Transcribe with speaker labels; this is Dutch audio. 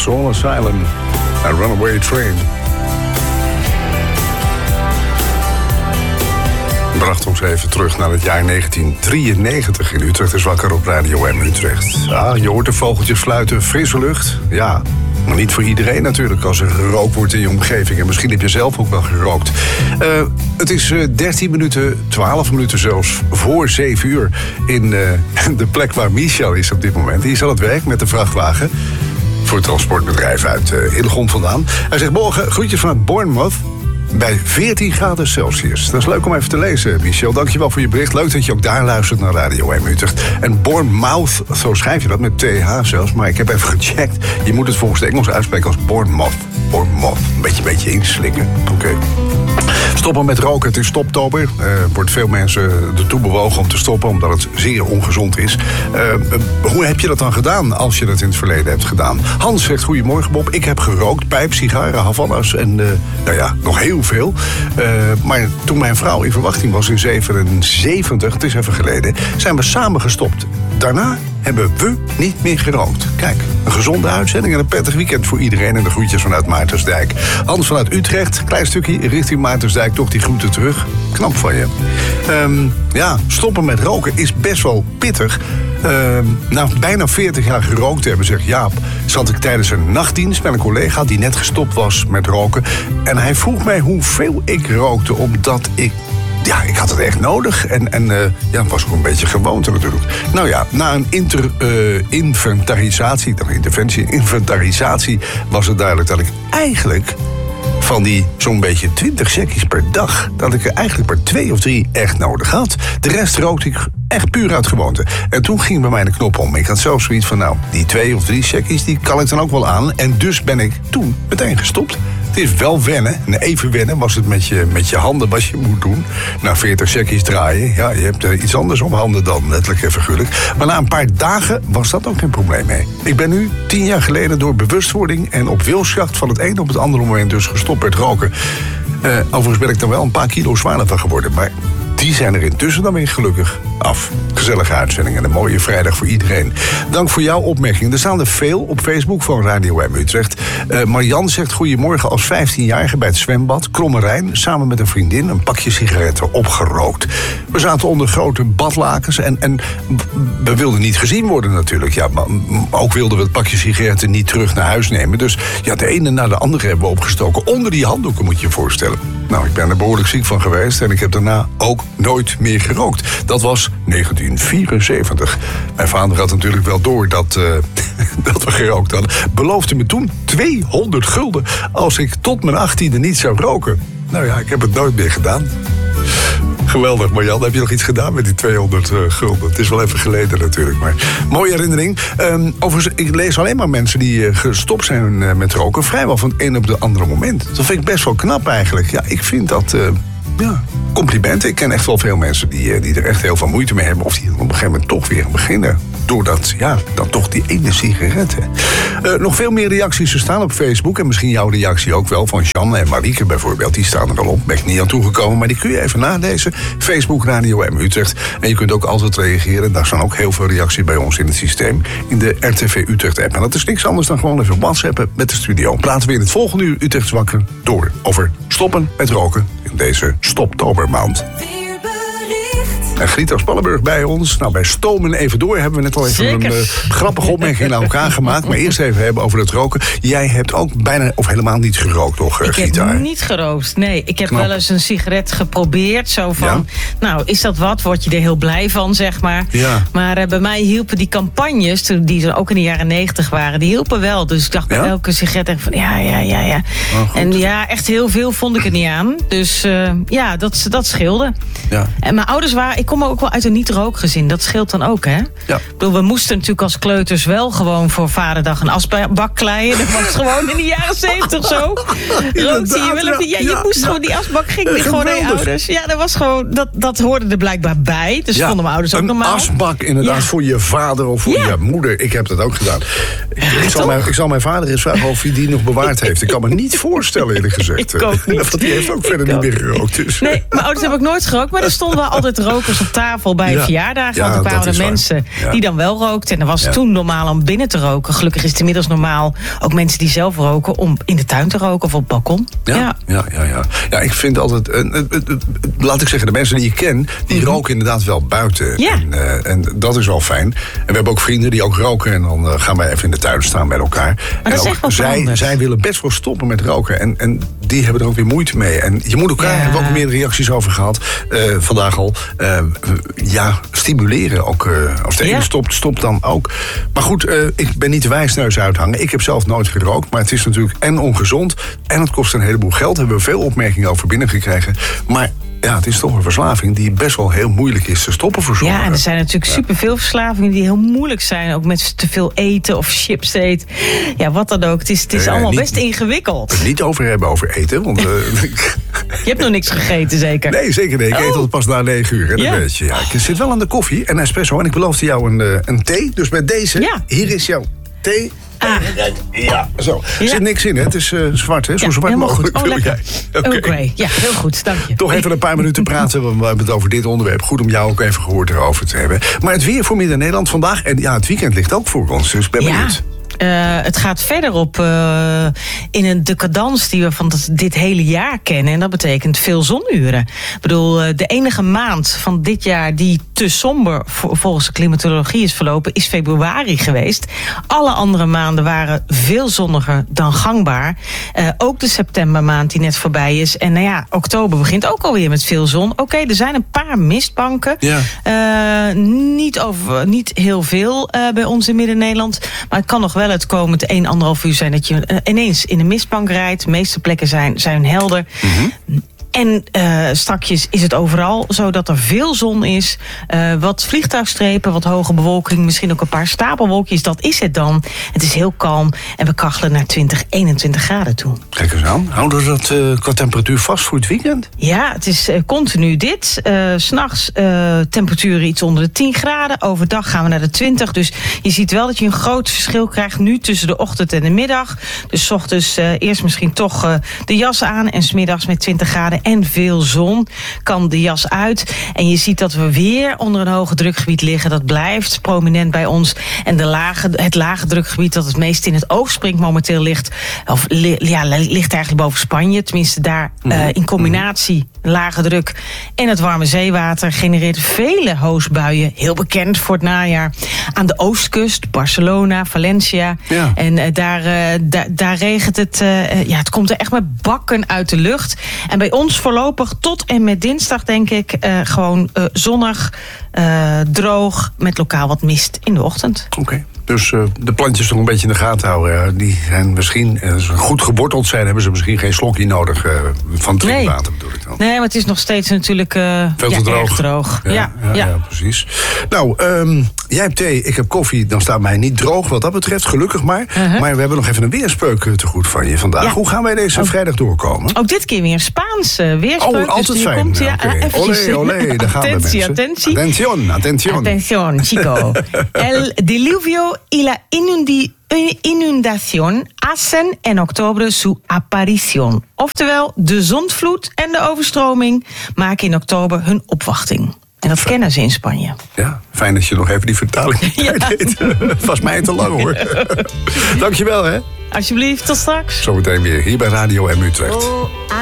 Speaker 1: Soul Asylum en Runaway Train. Bracht ons even terug naar het jaar 1993 in Utrecht. Is wakker op Radio M Utrecht. Je hoort de vogeltjes fluiten, frisse lucht. Ja, maar niet voor iedereen natuurlijk als er gerookt wordt in je omgeving. En misschien heb je zelf ook wel gerookt. Het is 12 minuten zelfs voor 7 uur in de plek waar Michel is op dit moment. Die is aan het werk met de vrachtwagen voor het transportbedrijf uit Hillegom vandaan. Hij zegt morgen groetjes vanuit Bournemouth bij 14 graden Celsius. Dat is leuk om even te lezen, Michel. Dankjewel voor je bericht. Leuk dat je ook daar luistert naar Radio M Utrecht. En Bournemouth, zo schrijf je dat met TH zelfs. Maar ik heb even gecheckt. Je moet het volgens de Engels uitspreken als Bournemouth. Bournemouth. Een beetje inslikken. Oké. Stoppen met roken, het is stoptober. Wordt veel mensen ertoe bewogen om te stoppen, omdat het zeer ongezond is. Hoe heb je dat dan gedaan, als je dat in het verleden hebt gedaan? Hans zegt, goedemorgen Bob, ik heb gerookt, pijp, sigaren, Havanas en nog heel veel. Maar toen mijn vrouw in verwachting was in 77, het is even geleden, zijn we samen gestopt. Daarna hebben we niet meer gerookt. Kijk, een gezonde uitzending en een prettig weekend voor iedereen. En de groetjes vanuit Maartensdijk. Hans vanuit Utrecht, klein stukje richting Maartensdijk. Toch die groeten terug. Knap van je. Stoppen met roken is best wel pittig. Na bijna 40 jaar gerookt hebben, zegt Jaap, zat ik tijdens een nachtdienst met een collega die net gestopt was met roken. En hij vroeg mij hoeveel ik rookte, omdat ik had het echt nodig. En het was ook een beetje gewoonte natuurlijk. Nou ja, na een inventarisatie was het duidelijk dat ik eigenlijk van die zo'n beetje 20 checkies per dag, dat ik er eigenlijk maar 2 of 3 echt nodig had. De rest rookte ik echt puur uit gewoonte. En toen ging bij mij de knop om. Ik had zelfs zoiets van, die 2 of 3 checkies, die kan ik dan ook wel aan. En dus ben ik toen meteen gestopt. Het is wel wennen. En even wennen was het met je handen wat je moet doen. Na 40 checkies draaien. Ja, je hebt iets anders om handen dan, letterlijk en figuurlijk. Maar na een paar dagen was dat ook geen probleem mee. Ik ben nu 10 jaar geleden door bewustwording en op wilskracht van het een op het andere moment dus gestopt met roken. Overigens ben ik dan wel een paar kilo zwaarder van geworden. Maar die zijn er intussen dan weer gelukkig af. Gezellige uitzending en een mooie vrijdag voor iedereen. Dank voor jouw opmerking. Er staan er veel op Facebook van Radio M Utrecht. Marian zegt, goedemorgen, als 15-jarige bij het zwembad Kromme Rijn, samen met een vriendin een pakje sigaretten opgerookt. We zaten onder grote badlakens en we wilden niet gezien worden natuurlijk. Ja, maar ook wilden we het pakje sigaretten niet terug naar huis nemen. Dus de ene na de andere hebben we opgestoken. Onder die handdoeken, moet je je voorstellen. Nou, ik ben er behoorlijk ziek van geweest en ik heb daarna ook nooit meer gerookt. Dat was 1974. Mijn vader had natuurlijk wel door dat we gerookt hadden. Beloofde me toen 200 gulden als ik tot mijn 18e niet zou roken. Nou ja, ik heb het nooit meer gedaan. Geweldig, Marjan. Heb je nog iets gedaan met die 200 gulden? Het is wel even geleden natuurlijk, maar mooie herinnering. Overigens, ik lees alleen maar mensen die gestopt zijn met roken, vrijwel van het een op het andere moment. Dat vind ik best wel knap eigenlijk. Ja, ik vind dat complimenten. Ik ken echt wel veel mensen die er echt heel veel moeite mee hebben, of die op een gegeven moment toch weer beginnen. Doordat, dan toch die ene sigaret. Nog veel meer reacties te staan op Facebook. En misschien jouw reactie ook wel. Van Jeanne en Marieke bijvoorbeeld. Die staan er al op. Ben ik niet aan toegekomen. Maar die kun je even nalezen. Facebook Radio M Utrecht. En je kunt ook altijd reageren. Daar staan ook heel veel reacties bij ons in het systeem. In de RTV Utrecht app. En dat is niks anders dan gewoon even WhatsAppen met de studio. Praten we in het volgende uur Utrecht wakker door. Over stoppen met roken in deze stoptobermaand. En Grieter Spallenburg bij ons. Nou, bij Stomen even door hebben we net al even een grappige opmerking naar elkaar gemaakt. Maar eerst even hebben over het roken. Jij hebt ook bijna of helemaal niet gerookt, toch, Grieter?
Speaker 2: Ik heb niet gerookt, nee. Ik heb wel eens een sigaret geprobeerd. Zo van, is dat wat? Word je er heel blij van, zeg maar. Ja. Maar bij mij hielpen die campagnes, die er ook in de jaren 90 waren, die hielpen wel. Dus ik dacht bij elke sigaret even van, ja. Oh, en echt heel veel vond ik er niet aan. Dus dat scheelde. Ja. En mijn ouders ik kom ook wel uit een niet-rookgezin. Dat scheelt dan ook, hè? Ja. Ik bedoel, we moesten natuurlijk als kleuters wel gewoon voor Vaderdag een asbak kleien. Dat was gewoon in de jaren 70 zo. Rookte je wel even. Ja, je moest gewoon die asbak, ging weer gewoon naar je ouders. Ja, dat was gewoon, dat hoorde er blijkbaar bij. Dus vonden mijn ouders ook normaal.
Speaker 1: Een asbak inderdaad voor je vader of voor je moeder. Ik heb dat ook gedaan. Ik zal mijn vader eens vragen of hij die nog bewaard heeft. Ik kan me niet voorstellen, eerlijk gezegd.
Speaker 2: Ik ook niet.
Speaker 1: Want die heeft ook verder niet meer gerookt. Dus.
Speaker 2: Nee, mijn ouders hebben ook nooit gerookt. Maar er stonden wel altijd rokers ons op tafel bij verjaardagen. Want er kwamen er mensen die dan wel rookten. En er was toen normaal om binnen te roken. Gelukkig is het inmiddels normaal ook mensen die zelf roken om in de tuin te roken of op het balkon.
Speaker 1: Ja, ik vind altijd, laat ik zeggen, de mensen die ik ken, die roken inderdaad wel buiten.
Speaker 2: Ja.
Speaker 1: En dat is wel fijn. En we hebben ook vrienden die ook roken. En dan gaan wij even in de tuin staan met elkaar.
Speaker 2: Maar dat is echt wel
Speaker 1: zij willen best wel stoppen met roken. En die hebben er ook weer moeite mee. En je moet elkaar, hebben we ook meer reacties over gehad. Vandaag al. Stimuleren ook. Als de ene stopt, stop dan ook. Maar goed, ik ben niet de wijsneus uithangen. Ik heb zelf nooit gerookt. Maar het is natuurlijk en ongezond. En het kost een heleboel geld. Daar hebben we veel opmerkingen over binnengekregen. Maar ja, het is toch een verslaving die best wel heel moeilijk is te stoppen voor sommigen.
Speaker 2: Ja, en er zijn natuurlijk superveel verslavingen die heel moeilijk zijn. Ook met te veel eten of chips eten. Ja, wat dan ook. Het is allemaal best ingewikkeld.
Speaker 1: Het niet over hebben over eten. Want,
Speaker 2: je hebt nog niks gegeten, zeker?
Speaker 1: Nee, zeker niet. Ik eet al pas na 9 uur. Hè, weet je. Ik zit wel aan de koffie en espresso. En ik beloofde jou een thee. Dus bij deze, hier is jouw thee. Ja, zo. Er zit niks in, hè? Het is zwart, hè? Zo zwart mogelijk.
Speaker 2: Oh, lekker. Oké. Ja, heel goed, dank je.
Speaker 1: Toch even een paar minuten praten. We hebben het over dit onderwerp. Goed om jou ook even gehoord erover te hebben. Maar het weer voor Midden-Nederland vandaag. En het weekend ligt ook voor ons. Dus ben benieuwd.
Speaker 2: Het gaat verder op in een decadans die we van dit hele jaar kennen. En dat betekent veel zonuren. Ik bedoel, de enige maand van dit jaar die te somber volgens de klimatologie is verlopen, is februari geweest. Alle andere maanden waren veel zonniger dan gangbaar. Ook de septembermaand die net voorbij is. En oktober begint ook alweer met veel zon. Oké, er zijn een paar mistbanken. Ja. Niet heel veel bij ons in Midden-Nederland. Maar het kan nog wel het komend 1,5 uur zijn dat je ineens in de mistbank rijdt. De meeste plekken zijn helder. Mm-hmm. En strakjes is het overal zo dat er veel zon is. Wat vliegtuigstrepen, wat hoge bewolking. Misschien ook een paar stapelwolkjes. Dat is het dan. Het is heel kalm. En we kachelen naar 20, 21 graden toe.
Speaker 1: Kijk eens aan. Houden we dat qua temperatuur vast voor het weekend?
Speaker 2: Ja, het is continu dit. 's Nachts temperaturen iets onder de 10 graden. Overdag gaan we naar de 20. Dus je ziet wel dat je een groot verschil krijgt nu tussen de ochtend en de middag. Dus 's ochtends eerst misschien toch de jas aan. En 's middags met 20 graden en veel zon kan de jas uit. En je ziet dat we weer onder een hoge drukgebied liggen. Dat blijft prominent bij ons. En het lage drukgebied dat het meest in het oog springt momenteel ligt eigenlijk boven Spanje. Tenminste daar in combinatie lage druk en het warme zeewater genereert vele hoosbuien. Heel bekend voor het najaar. Aan de oostkust, Barcelona, Valencia. Ja. En daar regent het. Het komt er echt met bakken uit de lucht. En bij ons voorlopig tot en met dinsdag denk ik gewoon zonnig, droog met lokaal wat mist in de ochtend.
Speaker 1: Oké. Dus de plantjes toch een beetje in de gaten houden. Die zijn misschien, als ze goed geworteld zijn, hebben ze misschien geen slokje nodig van drinkwater, bedoel ik dan.
Speaker 2: Nee, maar het is nog steeds natuurlijk
Speaker 1: veel te droog.
Speaker 2: Erg droog.
Speaker 1: Ja, precies. Nou, jij hebt thee, ik heb koffie. Dan staat mij niet droog wat dat betreft, gelukkig maar. Maar we hebben nog even een weerspreuk te goed van je vandaag. Ja. Hoe gaan wij deze vrijdag doorkomen?
Speaker 2: Ook dit keer weer een Spaans weerspreuk.
Speaker 1: Oh, altijd dus fijn. Komt, olé, daar gaan we mensen.
Speaker 2: Attentie. Atención, chico. El diluvio y la inundación hacen en oktober su aparición. Oftewel, de zondvloed en de overstroming maken in oktober hun opwachting. En dat kennen ze in Spanje.
Speaker 1: Ja, fijn dat je nog even die vertaling deed. Was mij te lang, hoor. Dankjewel, hè.
Speaker 2: Alsjeblieft, tot straks.
Speaker 1: Zometeen weer hier bij Radio M Utrecht.